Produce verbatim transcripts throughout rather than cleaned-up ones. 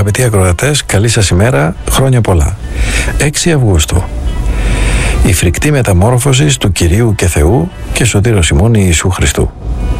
Αγαπητοί ακροατές, καλή σας ημέρα, χρόνια πολλά. έξι Αυγούστου. Η φρικτή μεταμόρφωση του Κυρίου και Θεού και Σωτήρος ημών Ιησού Χριστού.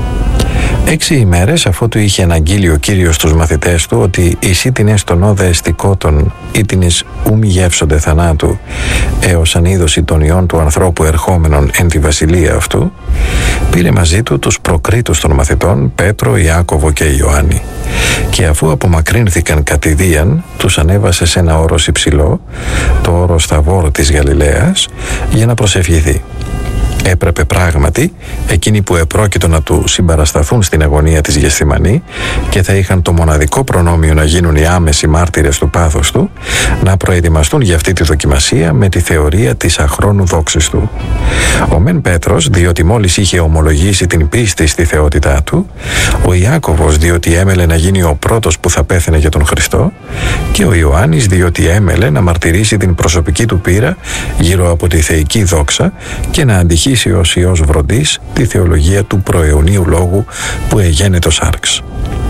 Έξι ημέρες αφού του είχε αναγγείλει ο Κύριος στους μαθητές του ότι «Εις ήτινες τον όδε εστικότων, ήτινες ου μη γεύσονται θανάτου, έως ανίδωση των ιών του ανθρώπου ερχόμενων εν τη βασιλεία αυτού», πήρε μαζί του τους προκρίτους των μαθητών Πέτρο, Ιάκωβο και Ιωάννη, και αφού απομακρύνθηκαν κατηδίαν, τους ανέβασε σε ένα όρος υψηλό, το όρος Θαβόρ της Γαλιλαίας, για να προσευχηθεί. Έπρεπε πράγματι εκείνοι που επρόκειτο να του συμπαρασταθούν στην αγωνία της Γεσθημανή και θα είχαν το μοναδικό προνόμιο να γίνουν οι άμεσοι μάρτυρες του πάθους του, να προετοιμαστούν για αυτή τη δοκιμασία με τη θεωρία της αχρόνου δόξης του. Ο μεν Πέτρος, διότι μόλις είχε ομολογήσει την πίστη στη θεότητά του, ο Ιάκωβος, διότι έμελε να γίνει ο πρώτος που θα πέθαινε για τον Χριστό, και ο Ιωάννης, διότι έμελε να μαρτυρήσει την προσωπική του πείρα γύρω από τη θεϊκή δόξα και να αντιχεί ως Υιός βροντής τη θεολογία του προαιωνίου λόγου που εγένετο σάρξ.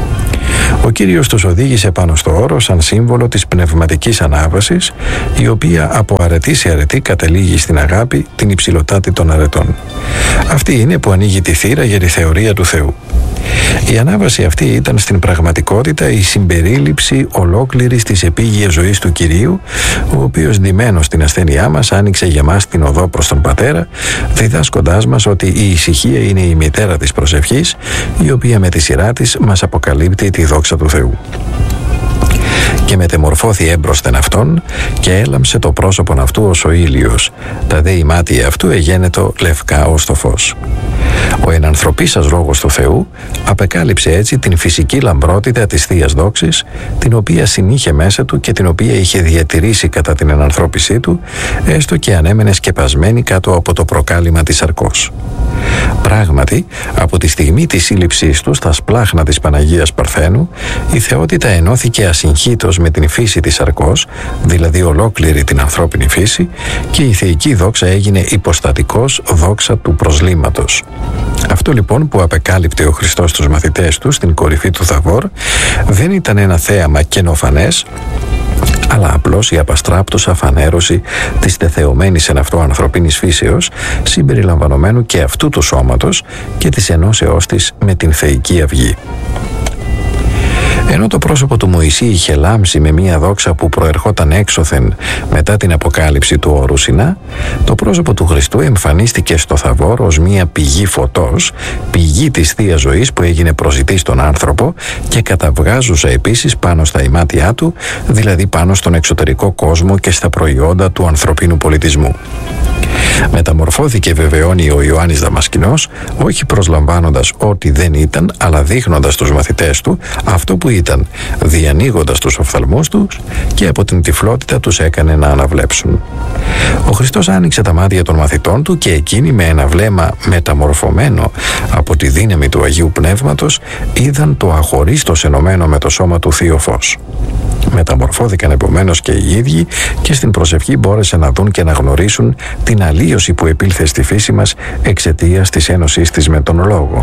Ο Κύριος τους οδήγησε πάνω στο όρο σαν σύμβολο της πνευματικής ανάβασης, η οποία από αρετή σε αρετή καταλήγει στην αγάπη, την υψηλοτάτη των αρετών. Αυτή είναι που ανοίγει τη θύρα για τη θεωρία του Θεού. Η ανάβαση αυτή ήταν στην πραγματικότητα η συμπερίληψη ολόκληρης της επίγειας ζωής του Κυρίου, ο οποίος ντυμένος στην ασθένειά μας άνοιξε για μας την οδό προς τον Πατέρα, διδάσκοντάς μας ότι η ησυχία είναι η μητέρα της προσευχής, η οποία με τη σειρά της μας αποκαλύπτει τη δόξα του Θεού. Και μετεμορφώθη έμπροσθεν αυτόν και έλαμψε το πρόσωπον αυτού ως ο ήλιος, τα δε ημάτια αυτού εγένετο λευκά ως το φως. Ο ενανθρωπίσας λόγος του Θεού απεκάλυψε έτσι την φυσική λαμπρότητα της Θείας Δόξης, την οποία συνήχε μέσα του και την οποία είχε διατηρήσει κατά την ενανθρώπισή του, έστω και αν έμενε σκεπασμένη κάτω από το προκάλημα της σαρκός. Πράγματι, από τη στιγμή της σύλληψής του στα σπλάχνα της Παναγίας Παρθένου, η θεότητα ενώθηκε ασυγχύτως με την φύση της σαρκός, δηλαδή ολόκληρη την ανθρώπινη φύση, και η θεϊκή δόξα έγινε υποστατικός δόξα του προσλήματος. Αυτό λοιπόν που απεκάλυπτε ο Χριστός στους μαθητές του στην κορυφή του Θαβόρ δεν ήταν ένα θέαμα καινοφανές, αλλά απλώς η απαστράπτουσα φανέρωση της τεθεωμένης εν αυτό ανθρωπίνης φύσεως, συμπεριλαμβανομένου και αυτού του σώματος και της ενώσεώς της με την θεϊκή αυγή. Ενώ το πρόσωπο του Μωυσή είχε λάμψει με μία δόξα που προερχόταν έξωθεν μετά την αποκάλυψη του όρου Σινά, το πρόσωπο του Χριστού εμφανίστηκε στο Θαβόρ ως μία πηγή φωτός, πηγή της Θείας Ζωής που έγινε προσιτή στον άνθρωπο και καταβγάζουσα επίσης πάνω στα ημάτια του, δηλαδή πάνω στον εξωτερικό κόσμο και στα προϊόντα του ανθρωπίνου πολιτισμού. Μεταμορφώθηκε, βεβαιώνει ο Ιωάννης Δαμασκηνός, όχι προσλαμβάνοντας ό,τι δεν ήταν, αλλά δείχνοντας τους μαθητές του αυτό που ήταν, διανοίγοντας τους οφθαλμούς τους και από την τυφλότητα τους έκανε να αναβλέψουν. Ο Χριστός άνοιξε τα μάτια των μαθητών του και εκείνοι με ένα βλέμμα μεταμορφωμένο από τη δύναμη του Αγίου Πνεύματος είδαν το αχωρίστως ενωμένο με το σώμα του Θείο Φως. Μεταμορφώθηκαν επομένως και οι ίδιοι και στην προσευχή μπόρεσαν να δουν και να γνωρίσουν την αλλίωση που επήλθε στη φύση μας εξαιτίας της ένωσής της με τον Λόγο.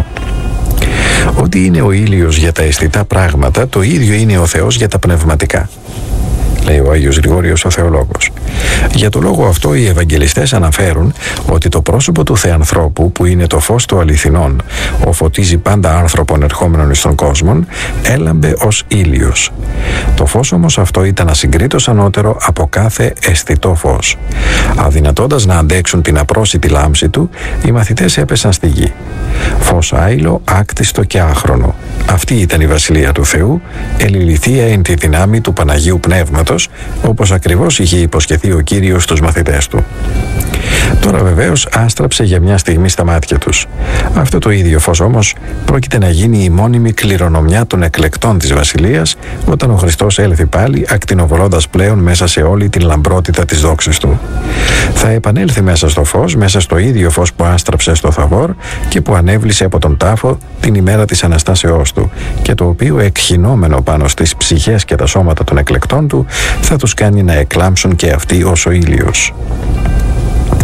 Ό,τι είναι ο ήλιος για τα αισθητά πράγματα, το ίδιο είναι ο Θεός για τα πνευματικά, λέει ο Άγιος Γρηγόριος ο Θεολόγος. Για το λόγο αυτό οι Ευαγγελιστές αναφέρουν ότι το πρόσωπο του Θεανθρώπου, που είναι το φως του αληθινών, ο φωτίζει πάντα άνθρωπον ερχόμενων εις τον κόσμον, έλαμπε ως ήλιος. Το φως όμως αυτό ήταν ασυγκρίτως ανώτερο από κάθε αισθητό φως. Αδυνατώντας να αντέξουν την απρόσιτη λάμψη του, οι μαθητές έπεσαν στη γη. Φως άειλο, άκτιστο και άχρονο. Αυτή ήταν η Βασιλεία του Θεού, ελιληθία εν τη δυνάμει του Παναγίου Πνεύματος, όπως ακριβώς είχε υποσχεθεί ο Κύριος στους μαθητές του. Τώρα βεβαίως άστραψε για μια στιγμή στα μάτια τους. Αυτό το ίδιο φως όμως πρόκειται να γίνει η μόνιμη κληρονομιά των εκλεκτών της Βασιλείας, όταν ο Χριστός έλθει πάλι ακτινοβολώντας πλέον μέσα σε όλη την λαμπρότητα της δόξης του. Θα επανέλθει μέσα στο φως, μέσα στο ίδιο φως που άστραψε στο Θαβόρ και που ανέβλησε από τον τάφο την ημέρα της Αναστάσεώς του, και το οποίο εκχυνόμενο πάνω στις ψυχές και τα σώματα των εκλεκτών του θα τους κάνει να εκλάμψουν και αυτοί ως ο ήλιος.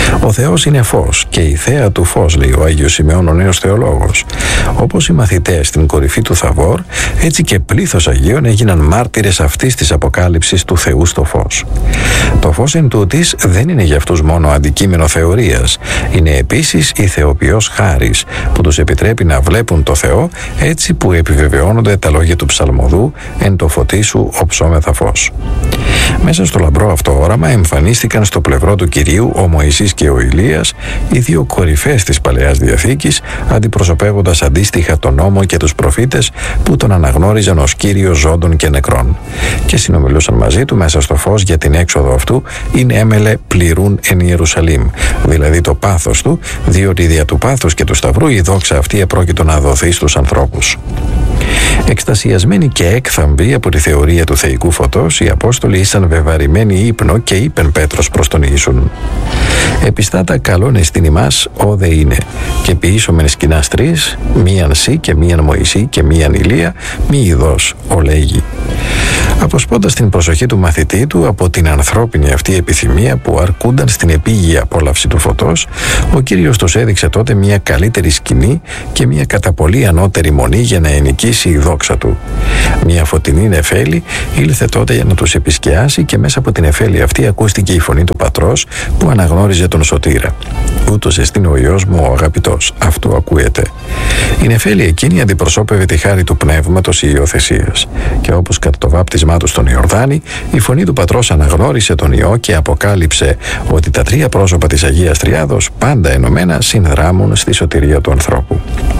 Ο Θεός είναι φως και η θέα του φως, λέει ο Άγιος Σημεών ο Νέος Θεολόγος. Όπως οι μαθητές στην κορυφή του Θαβόρ, έτσι και πλήθος Αγίων έγιναν μάρτυρες αυτής της αποκάλυψης του Θεού στο φως. Το φως εν τούτης δεν είναι για αυτούς μόνο αντικείμενο θεωρίας, είναι επίσης η θεοποιός χάρις που τους επιτρέπει να βλέπουν το Θεό έτσι που επιβεβαιώνονται τα λόγια του ψαλμοδού «Εν το φωτί σου οψόμεθα φως». Μέσα στο λαμπρό αυτό όραμα εμφανίστηκαν στο πλευρό του Κυρίου ο Μωυσής και ο Ηλίας, οι δύο κορυφές της Παλαιάς Διαθήκης, αντιπροσωπεύοντας αντίστοιχα τον νόμο και τους προφήτες που τον αναγνώριζαν ως Κύριο ζώντων και νεκρών, και συνομιλούσαν μαζί του μέσα στο φως για την έξοδο αυτού «ειν έμελε πληρούν εν Ιερουσαλήμ», δηλαδή το πάθος του, διότι δια του πάθους και του Σταυρού η δόξα αυτή επρόκειτο να δοθεί στους ανθρώπους. Εκστασιασμένοι και έκθαμβοι από τη θεωρία του θεϊκού φωτός, οι Απόστολοι ήσαν βεβαρημένοι ύπνο και είπεν Πέτρος προς τον Ιησούν: «Επιστάτα καλόν εστιν ημάς, όδε είναι, και ποιήσομεν σκηνάς τρεις, μίαν σύ και μίαν Μωυσή και μίαν Ηλία, μη ειδός, ο λέγει». Αποσπώντας την προσοχή του μαθητή του από την ανθρώπινη αυτή επιθυμία που αρκούνταν στην επίγεια απόλαυση του φωτός, ο Κύριος τους έδειξε τότε μια καλύτερη σκηνή και μια κατά πολύ ανώτερη μονή για να ενοικήσει η δόξα του. Μια φωτεινή νεφέλη ήλθε τότε για να τους επισκιάσει και μέσα από την νεφέλη αυτή ακούστηκε η φωνή του Πατρός που αναγνώριζε τον Σωτήρα. «Ούτως εστίν ο Υιός μου ο αγαπητός, αυτού ακούετε». Η νεφέλη εκείνη αντιπροσώπευε τη χάρη του Πνεύματος Υιοθεσίας, και όπως κατά το βάπτισμά του στον Ιορδάνη, η φωνή του Πατρός αναγνώρισε τον Υιό και αποκάλυψε ότι τα τρία πρόσωπα της Αγίας Τριάδος πάντα ενωμένα συνδράμουν στη σωτηρία του ανθρώπου.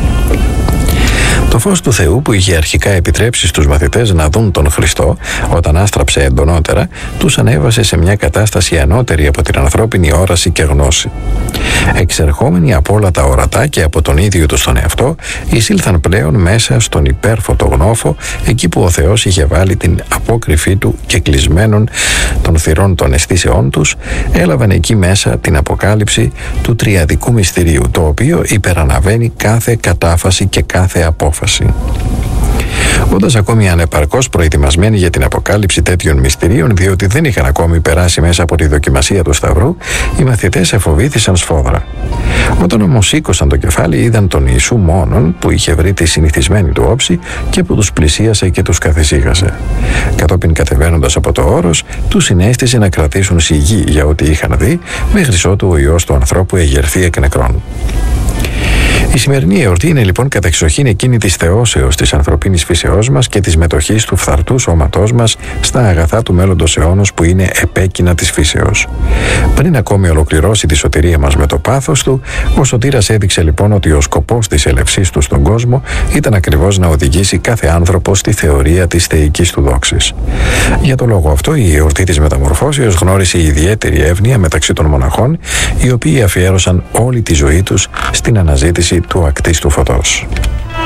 Το φως του Θεού που είχε αρχικά επιτρέψει στους μαθητές να δουν τον Χριστό όταν άστραψε εντονότερα, τους ανέβασε σε μια κατάσταση ανώτερη από την ανθρώπινη όραση και γνώση. Εξερχόμενοι από όλα τα ορατά και από τον ίδιο τους τον εαυτό, εισήλθαν πλέον μέσα στον υπέρφωτο γνώφο, εκεί που ο Θεός είχε βάλει την απόκρυφή του και κλεισμένων των θυρών των αισθήσεών τους, έλαβαν εκεί μέσα την αποκάλυψη του τριαδικού μυστηρίου, το οποίο υπεραναβαίνει κάθε κατάφαση και κάθε απόφαση. Όντας ακόμη ανεπαρκώς προετοιμασμένοι για την αποκάλυψη τέτοιων μυστηρίων, διότι δεν είχαν ακόμη περάσει μέσα από τη δοκιμασία του Σταυρού, οι μαθητές εφοβήθησαν σφόδρα. Όταν όμως σήκωσαν το κεφάλι, είδαν τον Ιησού μόνον που είχε βρει τη συνηθισμένη του όψη και που τους πλησίασε και τους καθησύχασε. Κατόπιν, κατεβαίνοντας από το όρος, τους συνέστησε να κρατήσουν σιγή για ό,τι είχαν δει, μέχρι ότου ο Υιός του ανθρώπου εγερθεί εκ νεκρών. Η σημερινή εορτή είναι λοιπόν κατεξοχήν εκείνη της θεώσεως της ανθρωπίνης φύσεώς μας και της μετοχής του φθαρτού σώματός μας στα αγαθά του μέλλοντος αιώνος που είναι επέκεινα της φύσεως. Πριν ακόμη ολοκληρώσει τη σωτηρία μας με το πάθος του, ο Σωτήρας έδειξε λοιπόν ότι ο σκοπός της έλευσής του στον κόσμο ήταν ακριβώς να οδηγήσει κάθε άνθρωπο στη θεωρία της θεϊκής του δόξης. Για το λόγο αυτό, η εορτή της Μεταμορφώσεως γνώρισε ιδιαίτερη εύνοια μεταξύ των μοναχών, οι οποίοι αφιέρωσαν όλη τη ζωή τους στην αναζήτηση του ακτίστου φωτός.